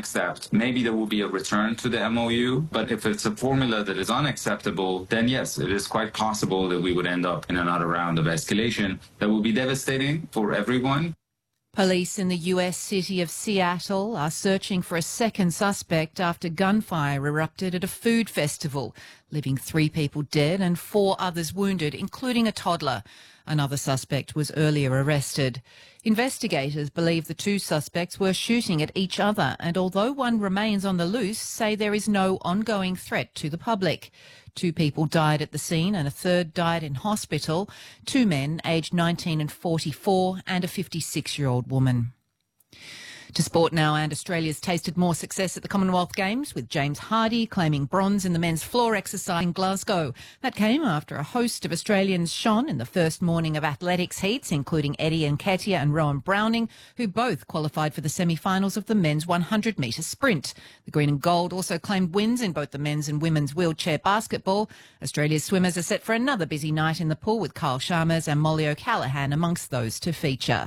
accept, maybe there will be a return to the MOU. But if it's a formula that is unacceptable, then yes, it is quite possible that we would end up in another round of escalation that will be devastating for everyone. Police in the US city of Seattle are searching for a second suspect after gunfire erupted at a food festival, leaving 3 people dead and 4 others wounded, including a toddler. Another suspect was earlier arrested. Investigators believe the 2 suspects were shooting at each other, and although one remains on the loose, say there is no ongoing threat to the public. 2 people died at the scene and a third died in hospital. 2 men aged 19 and 44 and a 56-year-old woman. To sport now, and Australia's tasted more success at the Commonwealth Games, with James Hardy claiming bronze in the men's floor exercise in Glasgow. That came after a host of Australians shone in the first morning of athletics heats, including Eddie Nketiah and Rowan Browning, who both qualified for the semi-finals of the men's 100-metre sprint. The green and gold also claimed wins in both the men's and women's wheelchair basketball. Australia's swimmers are set for another busy night in the pool, with Kyle Chalmers and Molly O'Callaghan amongst those to feature.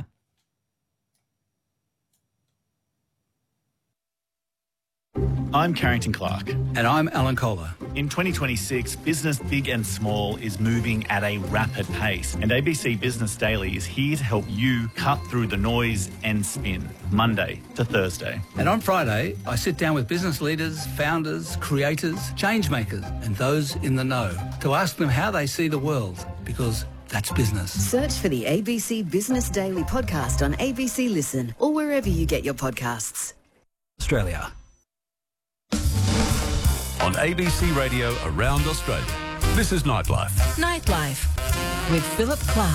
I'm Carrington Clark. And I'm Alan Kohler. In 2026, business big and small is moving at a rapid pace, and ABC Business Daily is here to help you cut through the noise and spin, Monday to Thursday. And on Friday, I sit down with business leaders, founders, creators, change makers, and those in the know to ask them how they see the world, because that's business. Search for the ABC Business Daily podcast on ABC Listen or wherever you get your podcasts. Australia. On ABC Radio around Australia, this is Nightlife. Nightlife with Philip Clark.